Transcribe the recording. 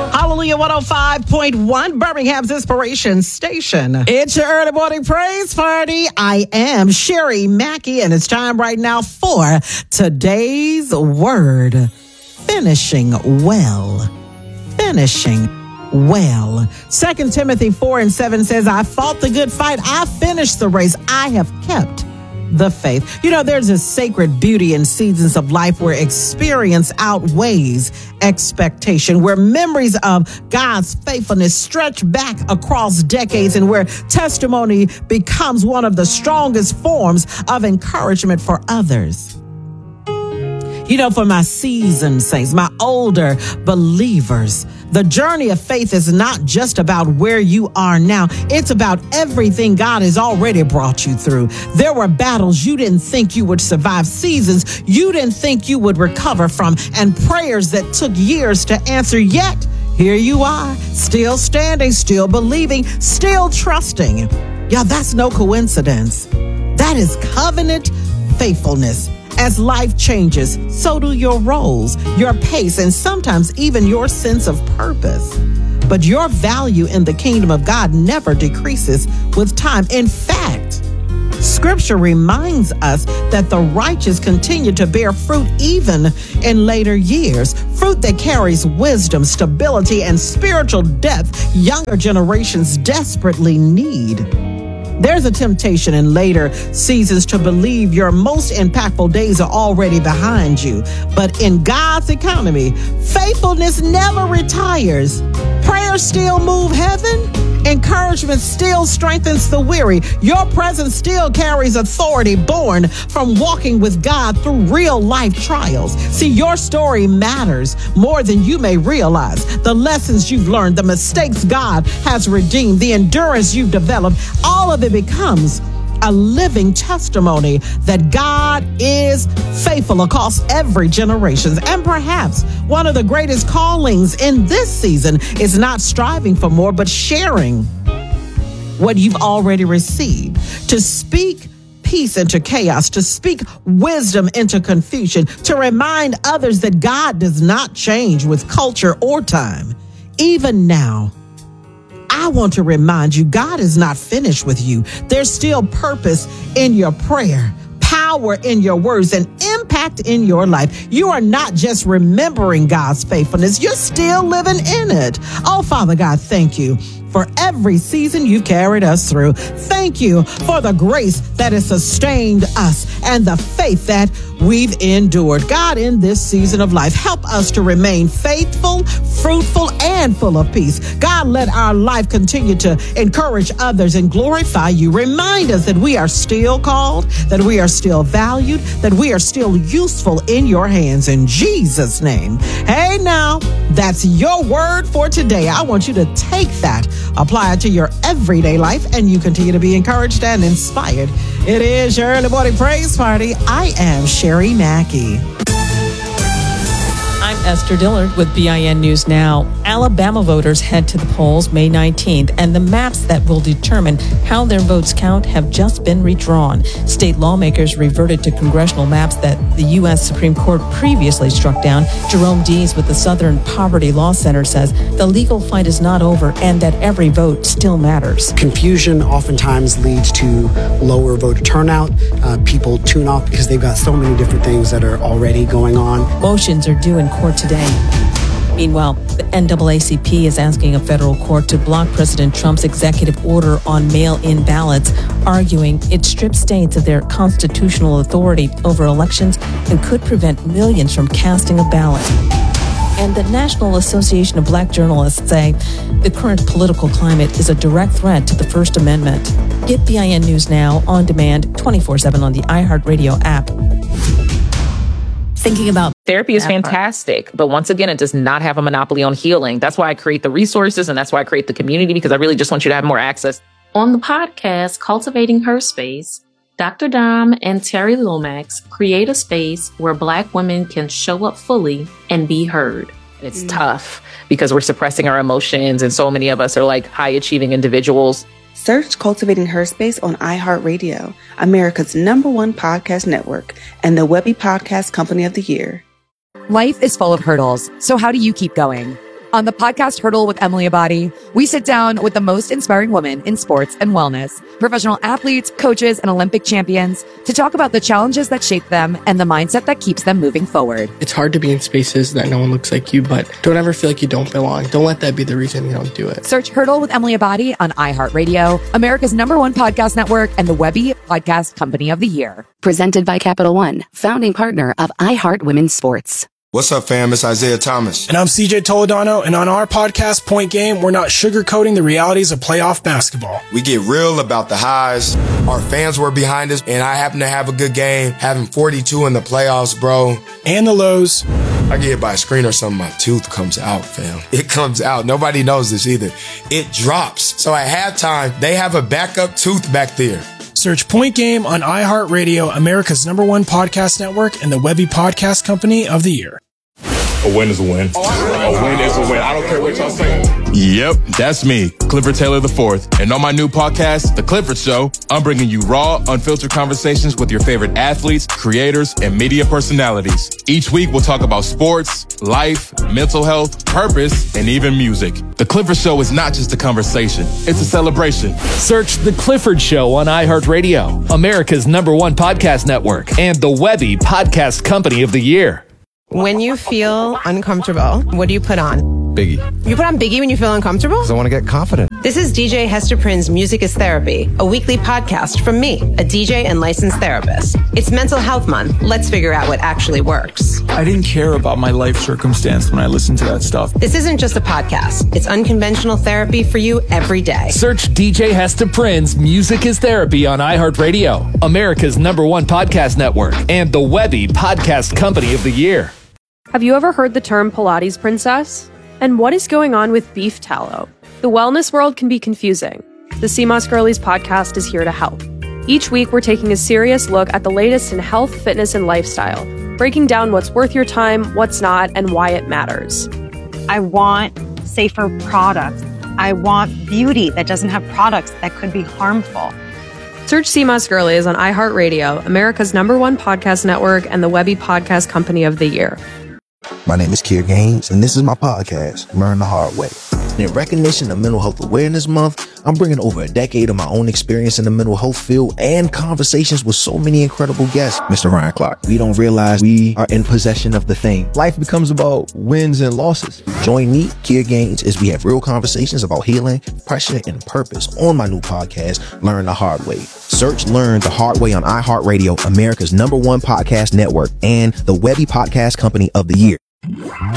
Hallelujah 105.1, Birmingham's Inspiration Station. It's your early morning praise party. I am Sherry Mackey, and it's time right now for today's word. Finishing well. Finishing well. 2 Timothy 4:7 says, I fought the good fight. I finished the race. I have kept the faith. You know, there's a sacred beauty in seasons of life where experience outweighs expectation, where memories of God's faithfulness stretch back across decades, and where testimony becomes one of the strongest forms of encouragement for others. You know, for my seasoned saints, my older believers, the journey of faith is not just about where you are now. It's about everything God has already brought you through. There were battles you didn't think you would survive, seasons you didn't think you would recover from, and prayers that took years to answer. Yet, here you are, still standing, still believing, still trusting. Yeah, that's no coincidence. That is covenant faithfulness. As life changes, so do your roles, your pace, and sometimes even your sense of purpose. But your value in the kingdom of God never decreases with time. In fact, Scripture reminds us that the righteous continue to bear fruit even in later years, fruit that carries wisdom, stability, and spiritual depth younger generations desperately need. There's a temptation in later seasons to believe your most impactful days are already behind you. But in God's economy, faithfulness never retires. Prayers still move heaven. Encouragement still strengthens the weary. Your presence still carries authority born from walking with God through real life trials. See, your story matters more than you may realize. The lessons you've learned, the mistakes God has redeemed, the endurance you've developed, all of it becomes a living testimony that God is faithful across every generation. And perhaps one of the greatest callings in this season is not striving for more, but sharing what you've already received. To speak peace into chaos, to speak wisdom into confusion, to remind others that God does not change with culture or time. Even now, I want to remind you, God is not finished with you. There's still purpose in your prayer, power in your words, and impact in your life. You are not just remembering God's faithfulness, you're still living in it. Oh, Father God, thank you for every season you've carried us through. Thank you for the grace that has sustained us and the faith that we've endured. God, in this season of life, help us to remain faithful, fruitful, and full of peace. God, let our life continue to encourage others and glorify you. Remind us that we are still called, that we are still valued, that we are still useful in your hands. In Jesus' name. Hey, now, that's your word for today. I want you to take that, apply it to your everyday life, and you continue to be encouraged and inspired. It is your early morning praise party. I am Sherry Mackey. I'm Esther Dillard with BIN News Now. Alabama voters head to the polls May 19th, and the maps that will determine how their votes count have just been redrawn. State lawmakers reverted to congressional maps that the U.S. Supreme Court previously struck down. Jerome Dees with the Southern Poverty Law Center says the legal fight is not over and that every vote still matters. Confusion oftentimes leads to lower voter turnout. People tune off because they've got so many different things that are already going on. Motions are due in court today. Meanwhile, the NAACP is asking a federal court to block President Trump's executive order on mail-in ballots, arguing it strips states of their constitutional authority over elections and could prevent millions from casting a ballot. And the National Association of Black Journalists say the current political climate is a direct threat to the First Amendment. Get BIN News Now on demand 24/7 on the iHeartRadio app. Thinking about therapy is fantastic, but once again, it does not have a monopoly on healing. That's why I create the resources, and that's why I create the community, because I really just want you to have more access. On the podcast, Cultivating Her Space, Dr. Dom and Terry Lomax create a space where Black women can show up fully and be heard. It's tough because we're suppressing our emotions, and so many of us are like high-achieving individuals. Search Cultivating Her Space on iHeartRadio, America's #1 podcast network, and the Webby Podcast Company of the Year. life is full of hurdles, so how do you keep going? On the podcast Hurdle with Emily Abadi, we sit down with the most inspiring women in sports and wellness, professional athletes, coaches, and Olympic champions to talk about the challenges that shape them and the mindset that keeps them moving forward. It's hard to be in spaces that no one looks like you, but don't ever feel like you don't belong. Don't let that be the reason you don't do it. Search Hurdle with Emily Abadi on iHeartRadio, America's #1 podcast network, and the Webby Podcast Company of the Year. Presented by Capital One, founding partner of iHeart Women's Sports. What's up, fam? It's Isaiah Thomas. And I'm CJ Toledano, and on our podcast, Point Game, we're not sugarcoating the realities of playoff basketball. We get real about the highs. Our fans were behind us, and I happen to have a good game, having 42 in the playoffs, bro. And the lows. I get hit by a screen or something, my tooth comes out, fam. It comes out. Nobody knows this either. It drops. So at halftime, they have a backup tooth back there. Search Point Game on iHeartRadio, America's #1 podcast network, and the Webby Podcast Company of the Year. A win is a win. A win is a win. I don't care what y'all say. Yep, that's me, Clifford Taylor IV. And on my new podcast, The Clifford Show, I'm bringing you raw, unfiltered conversations with your favorite athletes, creators, and media personalities. Each week, we'll talk about sports, life, mental health, purpose, and even music. The Clifford Show is not just a conversation, it's a celebration. Search The Clifford Show on iHeartRadio, America's #1 podcast network, and the Webby Podcast Company of the Year. When you feel uncomfortable, what do you put on? Biggie. You put on Biggie when you feel uncomfortable? Because I want to get confident. This is DJ Hester Prynne's Music is Therapy, a weekly podcast from me, a DJ and licensed therapist. It's Mental Health Month. Let's figure out what actually works. I didn't care about my life circumstance when I listened to that stuff. This isn't just a podcast. It's unconventional therapy for you every day. Search DJ Hester Prynne's Music is Therapy on iHeartRadio, America's #1 podcast network, and the Webby Podcast Company of the Year. Have you ever heard the term Pilates princess? And what is going on with beef tallow? The wellness world can be confusing. The CMOS Girlies podcast is here to help. Each week, we're taking a serious look at the latest in health, fitness, and lifestyle, breaking down what's worth your time, what's not, and why it matters. I want safer products. I want beauty that doesn't have products that could be harmful. Search CMOS Girlies on iHeartRadio, America's #1 podcast network, and the Webby Podcast Company of the Year. My name is Kier Gaines, and this is my podcast, Learn the Hard Way. And in recognition of Mental Health Awareness Month, I'm bringing over a decade of my own experience in the mental health field and conversations with so many incredible guests. Mr. Ryan Clark, we don't realize we are in possession of the thing. Life becomes about wins and losses. Join me, Kier Gaines, as we have real conversations about healing, pressure, and purpose on my new podcast, Learn the Hard Way. Search Learn the Hard Way on iHeartRadio, America's #1 podcast network, and the Webby Podcast Company of the Year.